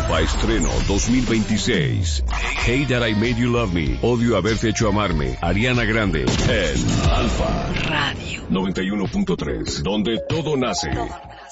Alfa estreno 2026. Hate That I Made You Love Me. Odio haberte hecho amarme. Ariana Grande en Alfa Radio 91.3, donde todo nace.